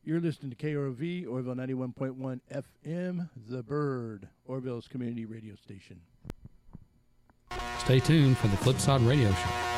You're listening to KROV, Orville 91.1 FM, The Bird, Orville's community radio station. Stay tuned for the Flipside Radio Show.